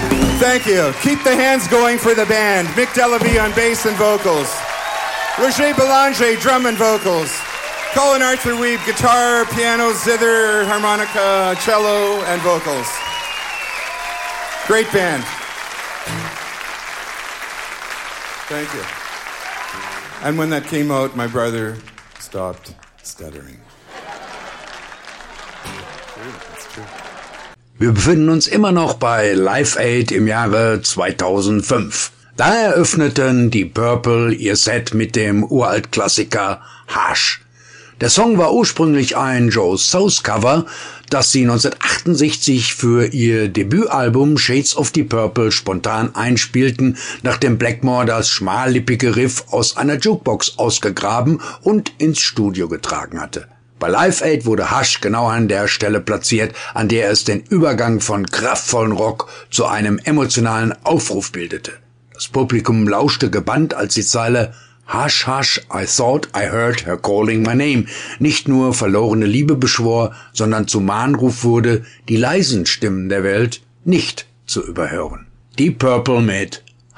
Thank you. Keep the hands going for the band. Mick Delavie on bass and vocals. Roger Belanger, drum and vocals. Colin Arthur Weeb, guitar, piano, zither, harmonica, cello, and vocals. Great band. Thank you. And when that came out, my brother stopped stuttering. That's true. Wir befinden uns immer noch bei Live Aid im Jahre 2005. Da eröffneten die Purple ihr Set mit dem Uralt-Klassiker Hush. Der Song war ursprünglich ein Joe South Cover, das sie 1968 für ihr Debütalbum Shades of the Purple spontan einspielten, nachdem Blackmore das schmallippige Riff aus einer Jukebox ausgegraben und ins Studio getragen hatte. Bei Live Aid wurde Hush genau an der Stelle platziert, an der es den Übergang von kraftvollen Rock zu einem emotionalen Aufruf bildete. Das Publikum lauschte gebannt, als die Zeile "Hush, hush, I thought I heard her calling my name" nicht nur verlorene Liebe beschwor, sondern zum Mahnruf wurde, die leisen Stimmen der Welt nicht zu überhören. Die Purple mit